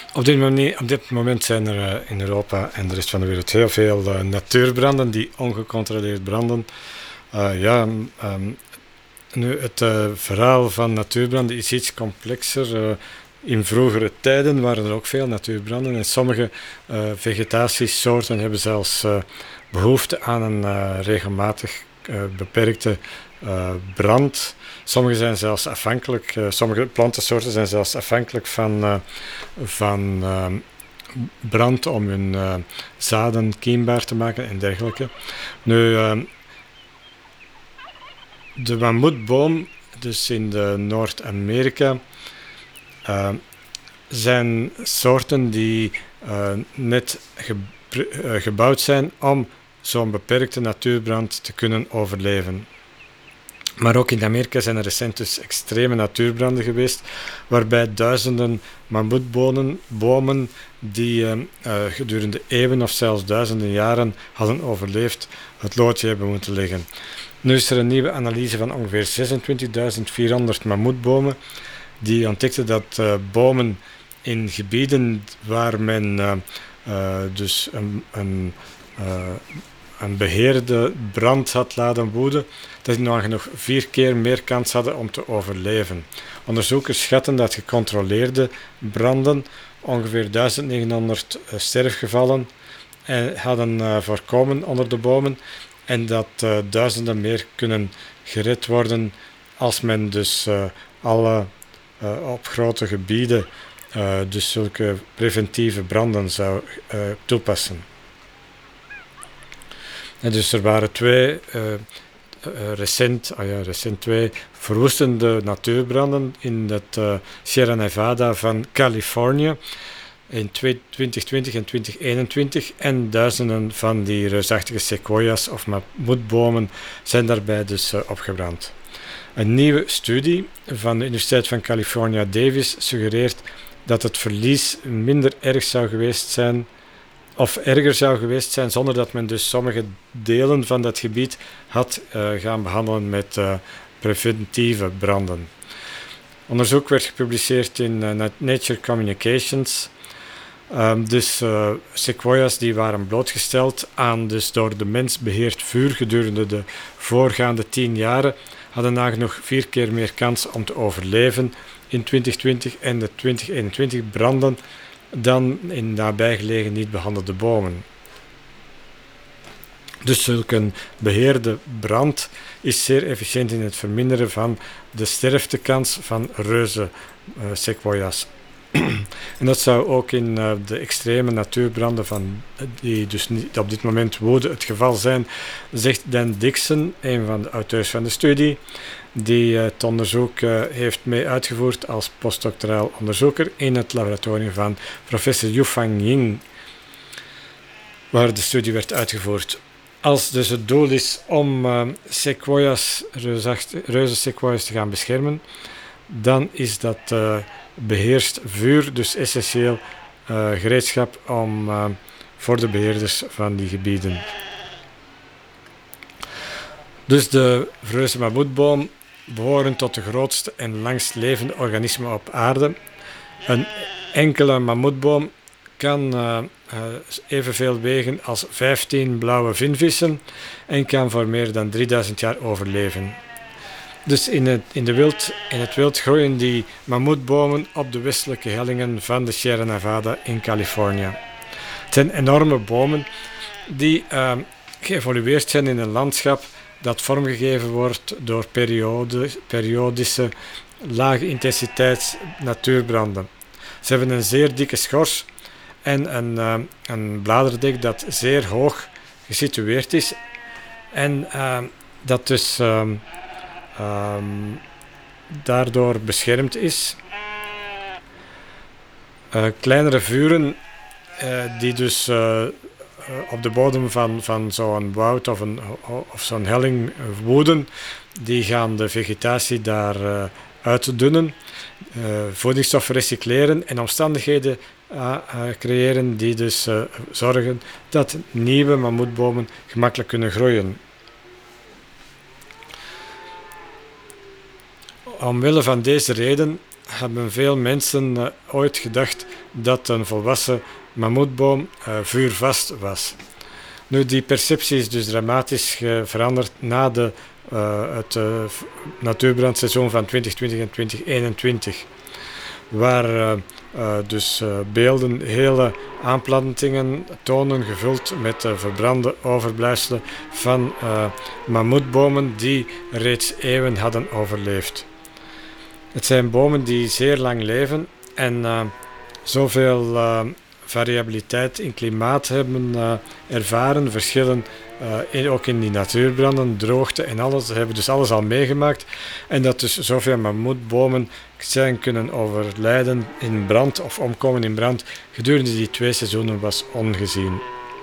Op dit moment zijn er in Europa en de rest van de wereld heel veel natuurbranden die ongecontroleerd branden. Nu, het verhaal van natuurbranden is iets complexer. In vroegere tijden waren er ook veel natuurbranden en sommige vegetatiesoorten hebben zelfs behoefte aan een regelmatig beperkte brand. Sommige plantensoorten zijn zelfs afhankelijk van brand om hun zaden kiembaar te maken en dergelijke. Nu, de mammoetboom, dus in Noord-Amerika, zijn soorten die net gebouwd zijn om zo'n beperkte natuurbrand te kunnen overleven. Maar ook in Amerika zijn er recent dus extreme natuurbranden geweest, waarbij duizenden mammoetbomen die gedurende eeuwen of zelfs duizenden jaren hadden overleefd, het loodje hebben moeten leggen. Nu is er een nieuwe analyse van ongeveer 26.400 mammoetbomen die ontdekte dat bomen in gebieden waar men dus een beheerde brand had laten woeden, dat die nagenoeg 4 keer meer kans hadden om te overleven. Onderzoekers schatten dat gecontroleerde branden ongeveer 1900 sterfgevallen hadden voorkomen onder de bomen en dat duizenden meer kunnen gered worden als men dus alle op grote gebieden dus zulke preventieve branden zou toepassen. En dus er waren recent twee verwoestende natuurbranden in het Sierra Nevada van Californië in 2020 en 2021 en duizenden van die reusachtige sequoia's of mammoetbomen zijn daarbij dus opgebrand. Een nieuwe studie van de Universiteit van California Davis suggereert dat het verlies minder erg zou geweest zijn of erger zou geweest zijn zonder dat men dus sommige delen van dat gebied had gaan behandelen met preventieve branden. Onderzoek werd gepubliceerd in Nature Communications. Sequoia's die waren blootgesteld aan dus door de mens beheerd vuur gedurende de voorgaande 10 jaren hadden nagenoeg 4 keer meer kans om te overleven in 2020 en de 2021 branden dan in nabijgelegen niet behandelde bomen. Dus zulke beheerde brand is zeer efficiënt in het verminderen van de sterftekans van reuze sequoia's. En dat zou ook in de extreme natuurbranden die dus niet op dit moment woeden het geval zijn, zegt Dan Dixon, een van de auteurs van de studie, die het onderzoek heeft mee uitgevoerd als postdoctoraal onderzoeker in het laboratorium van professor Yufang Ying, waar de studie werd uitgevoerd. Als dus het doel is om reuze sequoia's te gaan beschermen, dan is dat beheerst vuur dus essentieel gereedschap voor de beheerders van die gebieden. Dus de reuze mammoetboom behoren tot de grootste en langst levende organismen op aarde. Een enkele mammoetboom kan evenveel wegen als 15 blauwe vinvissen en kan voor meer dan 3000 jaar overleven. Dus in het wild groeien die mammoetbomen op de westelijke hellingen van de Sierra Nevada in Californië. Het zijn enorme bomen die geëvolueerd zijn in een landschap dat vormgegeven wordt door periodische lage intensiteits natuurbranden. Ze hebben een zeer dikke schors en een bladerdek dat zeer hoog gesitueerd is en dat dus daardoor beschermd is. Kleinere vuren die dus op de bodem van zo'n woud of zo'n helling woeden, die gaan de vegetatie daar uitdunnen, voedingsstoffen recycleren en omstandigheden creëren die dus zorgen dat nieuwe mammoetbomen gemakkelijk kunnen groeien. Omwille van deze reden hebben veel mensen ooit gedacht dat een volwassen mammoetboom vuurvast was. Nu, die perceptie is dus dramatisch veranderd na het natuurbrandseizoen van 2020 en 2021. Waar dus beelden, hele aanplantingen tonen gevuld met verbrande overblijfselen van mammoetbomen die reeds eeuwen hadden overleefd. Het zijn bomen die zeer lang leven en zoveel variabiliteit in klimaat hebben ervaren, verschillen ook in die natuurbranden, droogte en alles. Ze hebben dus alles al meegemaakt en dat dus zoveel mammoetbomen zijn kunnen overlijden in brand of omkomen in brand gedurende die 2 seizoenen was ongezien.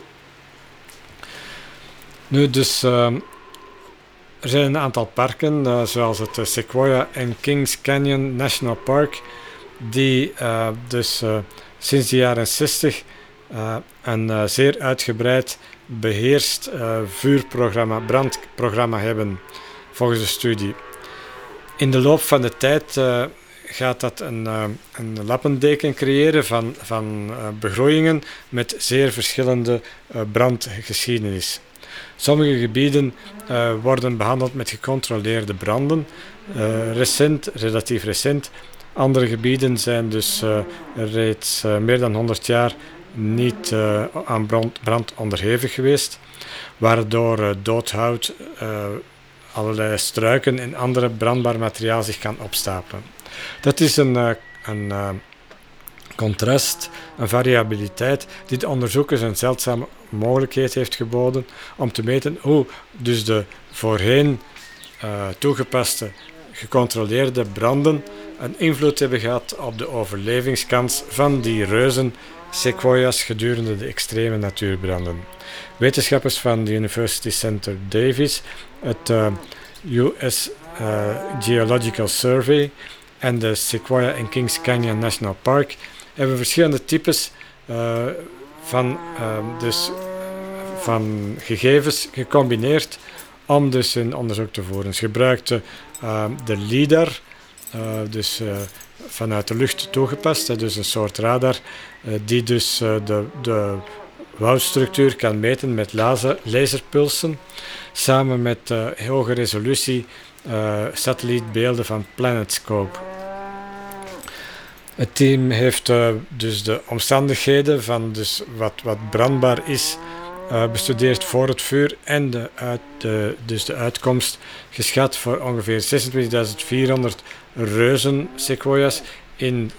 Nu dus er zijn een aantal parken, zoals het Sequoia en Kings Canyon National Park, die sinds de jaren 60 een zeer uitgebreid beheerst vuurprogramma, brandprogramma hebben, volgens de studie. In de loop van de tijd gaat dat een lappendeken creëren van begroeiingen met zeer verschillende brandgeschiedenis. Sommige gebieden worden behandeld met gecontroleerde branden, relatief recent. Andere gebieden zijn dus reeds meer dan 100 jaar niet aan brand onderhevig geweest, waardoor doodhout, allerlei struiken en andere brandbaar materiaal zich kan opstapelen. Dat is een contrast, een variabiliteit die de onderzoekers een zeldzame mogelijkheid heeft geboden om te meten hoe dus de voorheen toegepaste gecontroleerde branden een invloed hebben gehad op de overlevingskans van die reuzen sequoia's gedurende de extreme natuurbranden. Wetenschappers van de University Center Davis, het US Geological Survey en de Sequoia en Kings Canyon National Park hebben verschillende types van gegevens gecombineerd om dus een onderzoek te voeren. Ze gebruikten de LIDAR, vanuit de lucht toegepast, dus een soort radar die dus de woudstructuur kan meten met laserpulsen, samen met hoge resolutie satellietbeelden van PlanetScope. Het team heeft dus de omstandigheden van dus wat brandbaar is bestudeerd voor het vuur en de uitkomst geschat voor ongeveer 26.400 reuzen sequoia's in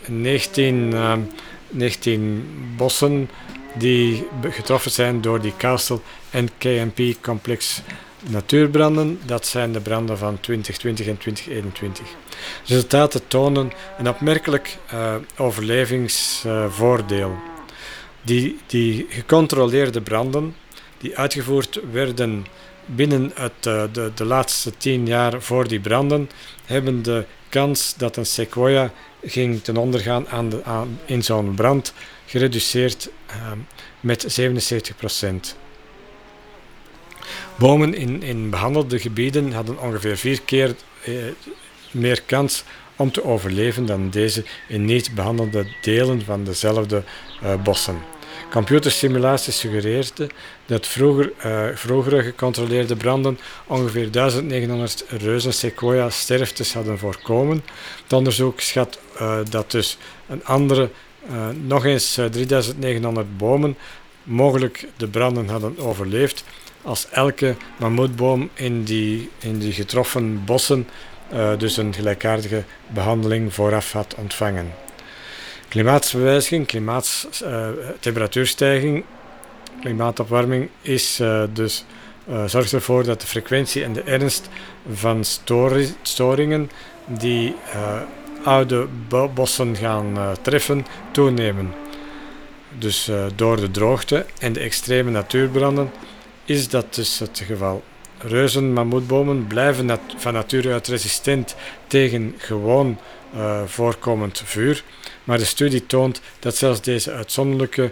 19 bossen die getroffen zijn door die Castle en KMP-complex natuurbranden. Dat zijn de branden van 2020 en 2021. Resultaten tonen een opmerkelijk overlevingsvoordeel. Die gecontroleerde branden die uitgevoerd werden binnen de laatste 10 jaar voor die branden, hebben de kans dat een sequoia ging ten onder gaan in zo'n brand gereduceerd met 77%. Bomen in behandelde gebieden hadden ongeveer 4 keer meer kans om te overleven dan deze in niet behandelde delen van dezelfde bossen. Computersimulaties suggereerden dat vroegere gecontroleerde branden ongeveer 1900 reuzen sequoia sterftes hadden voorkomen. Het onderzoek schat dat dus een andere nog eens 3900 bomen mogelijk de branden hadden overleefd als elke mammoetboom in die getroffen bossen dus een gelijkaardige behandeling vooraf had ontvangen. Klimaatverwijziging, temperatuurstijging, klimaatopwarming zorgt ervoor dat de frequentie en de ernst van storingen die oude bossen gaan treffen toenemen. Dus door de droogte en de extreme natuurbranden is dat dus het geval. Reuzen mammoetbomen blijven van nature uit resistent tegen gewoon voorkomend vuur, maar de studie toont dat zelfs deze uitzonderlijke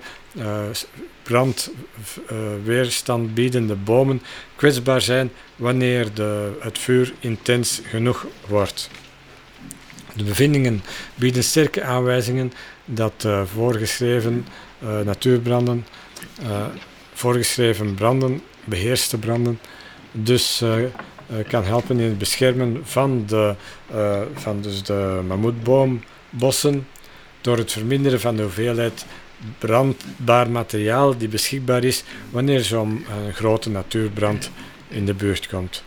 brandweerstand biedende bomen kwetsbaar zijn wanneer het vuur intens genoeg wordt. De bevindingen bieden sterke aanwijzingen dat voorgeschreven natuurbranden, voorgeschreven branden, beheerste branden, dus kan helpen in het beschermen van de mammoetboombossen door het verminderen van de hoeveelheid brandbaar materiaal die beschikbaar is wanneer zo'n grote natuurbrand in de buurt komt.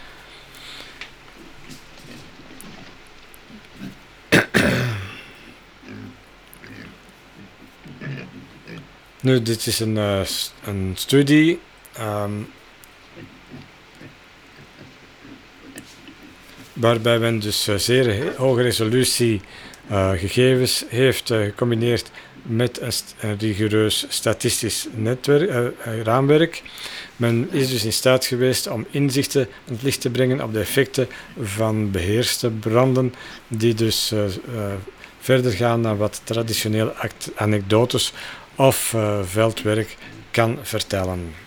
Nu, dit is een studie waarbij men dus zeer hoge resolutie gegevens heeft gecombineerd met een rigoureus statistisch raamwerk. Men is dus in staat geweest om inzichten aan het licht te brengen op de effecten van beheerste branden, die dus verder gaan dan wat traditioneel anekdotes of veldwerk kan vertellen.